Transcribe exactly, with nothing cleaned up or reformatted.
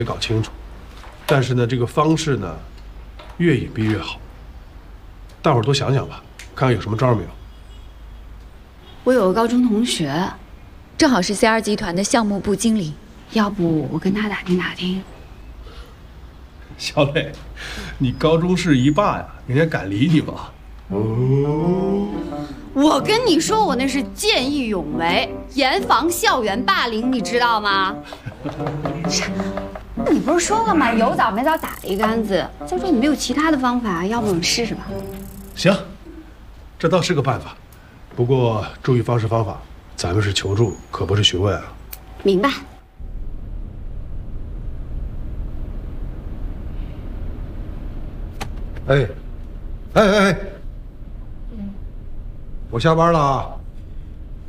没搞清楚。但是呢，这个方式呢，越隐蔽越好。大伙儿多想想吧，看看有什么招没有。 我有个高中同学， 正好是 C R 集团的项目部经理， 要不我跟他打听打听。 小磊，你高中是一霸呀，人家敢理你吗？哦， 我跟你说，我那是见义勇为，严防校园霸凌，你知道吗？你不是说了吗？有枣没枣打了一竿子。再说你没有其他的方法，要不我们试试吧？ 行，这倒是个办法。不过注意方式方法，咱们是求助，可不是询问啊。 明白。 哎，哎哎哎，我下班了啊。